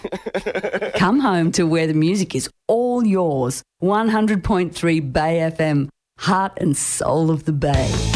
Come home to where the music is all yours. 100.3 Bay FM, heart and soul of the Bay.